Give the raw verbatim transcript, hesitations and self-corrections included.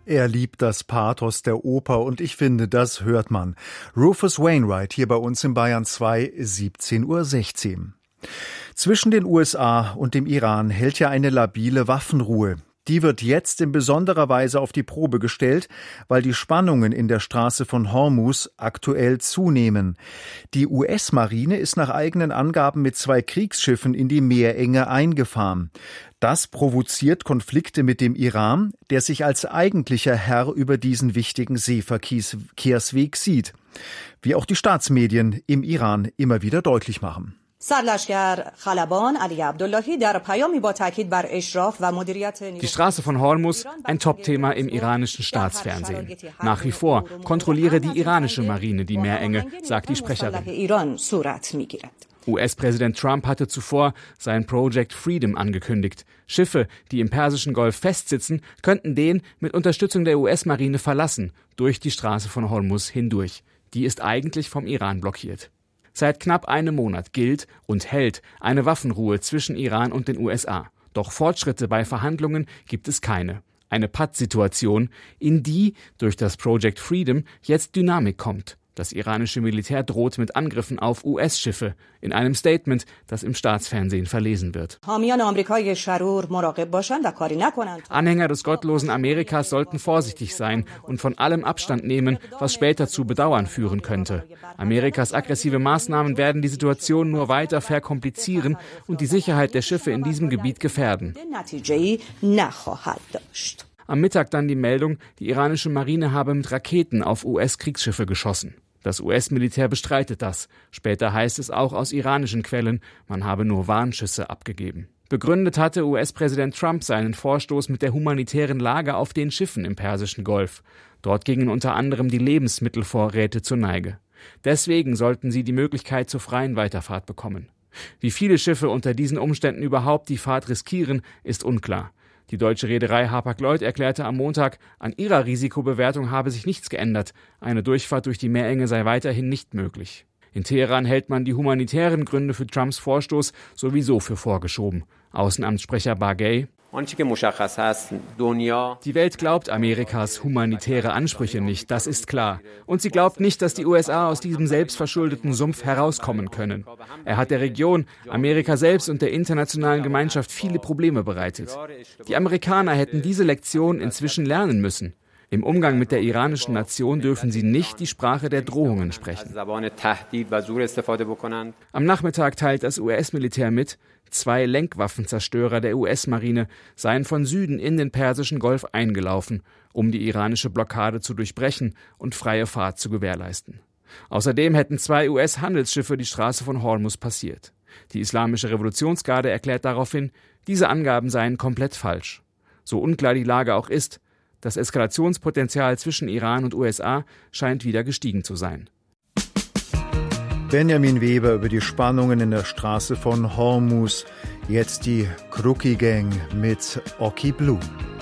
Er liebt das Pathos der Oper und ich finde, das hört man. Rufus Wainwright hier bei uns in Bayern zwei, siebzehn Uhr sechzehn. Zwischen den U S A und dem Iran hält ja eine labile Waffenruhe. Die wird jetzt in besonderer Weise auf die Probe gestellt, weil die Spannungen in der Straße von Hormuz aktuell zunehmen. Die U S-Marine ist nach eigenen Angaben mit zwei Kriegsschiffen in die Meerenge eingefahren. Das provoziert Konflikte mit dem Iran, der sich als eigentlicher Herr über diesen wichtigen Seeverkehrsweg sieht. Wie auch die Staatsmedien im Iran immer wieder deutlich machen. Die Straße von Hormuz, ein Topthema im iranischen Staatsfernsehen. Nach wie vor kontrolliere die iranische Marine die Meerenge, sagt die Sprecherin. U S-Präsident Trump hatte zuvor sein Project Freedom angekündigt. Schiffe, die im Persischen Golf festsitzen, könnten den mit Unterstützung der U S-Marine verlassen, durch die Straße von Hormuz hindurch. Die ist eigentlich vom Iran blockiert. Seit knapp einem Monat gilt und hält eine Waffenruhe zwischen Iran und den U S A. Doch Fortschritte bei Verhandlungen gibt es keine. Eine Pattsituation, in die durch das Project Freedom jetzt Dynamik kommt. Das iranische Militär droht mit Angriffen auf U S-Schiffe in einem Statement, das im Staatsfernsehen verlesen wird. Anhänger des gottlosen Amerikas sollten vorsichtig sein und von allem Abstand nehmen, was später zu Bedauern führen könnte. Amerikas aggressive Maßnahmen werden die Situation nur weiter verkomplizieren und die Sicherheit der Schiffe in diesem Gebiet gefährden. Am Mittag dann die Meldung, die iranische Marine habe mit Raketen auf U S-Kriegsschiffe geschossen. Das U S-Militär bestreitet das. Später heißt es auch aus iranischen Quellen, man habe nur Warnschüsse abgegeben. Begründet hatte U S-Präsident Trump seinen Vorstoß mit der humanitären Lage auf den Schiffen im Persischen Golf. Dort gingen unter anderem die Lebensmittelvorräte zur Neige. Deswegen sollten sie die Möglichkeit zur freien Weiterfahrt bekommen. Wie viele Schiffe unter diesen Umständen überhaupt die Fahrt riskieren, ist unklar. Die deutsche Reederei Hapag-Lloyd erklärte am Montag, an ihrer Risikobewertung habe sich nichts geändert. Eine Durchfahrt durch die Meerenge sei weiterhin nicht möglich. In Teheran hält man die humanitären Gründe für Trumps Vorstoß sowieso für vorgeschoben. Außenamtssprecher Bagay: Die Welt glaubt Amerikas humanitäre Ansprüche nicht, das ist klar. Und sie glaubt nicht, dass die U S A aus diesem selbstverschuldeten Sumpf herauskommen können. Er hat der Region, Amerika selbst und der internationalen Gemeinschaft viele Probleme bereitet. Die Amerikaner hätten diese Lektion inzwischen lernen müssen. Im Umgang mit der iranischen Nation dürfen sie nicht die Sprache der Drohungen sprechen. Am Nachmittag teilt das U S-Militär mit, zwei Lenkwaffenzerstörer der U S-Marine seien von Süden in den Persischen Golf eingelaufen, um die iranische Blockade zu durchbrechen und freie Fahrt zu gewährleisten. Außerdem hätten zwei U S-Handelsschiffe die Straße von Hormuz passiert. Die Islamische Revolutionsgarde erklärt daraufhin, diese Angaben seien komplett falsch. So unklar die Lage auch ist, das Eskalationspotenzial zwischen Iran und U S A scheint wieder gestiegen zu sein. Benjamin Weber über die Spannungen in der Straße von Hormuz. Jetzt die Crookie Gang mit Oki Blue.